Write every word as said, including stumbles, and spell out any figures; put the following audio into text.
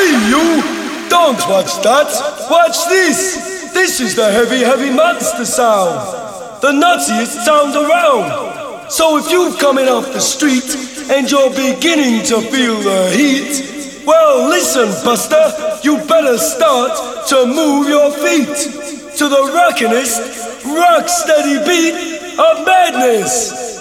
you! Don't watch that! Watch this! This is the heavy, heavy monster sound! The nuttiest sound around! So if you're coming off the street and you're beginning to feel the heat, well, listen, Buster, you better start to move your feet to the rockinest, rock steady beat of madness!